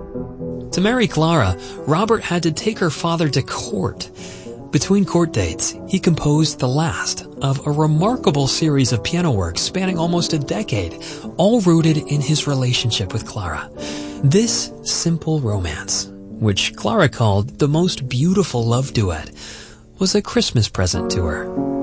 To marry Clara, Robert had to take her father to court. Between court dates, he composed the last of a remarkable series of piano works spanning almost a decade, all rooted in his relationship with Clara. This simple romance, which Clara called the most beautiful love duet, was a Christmas present to her.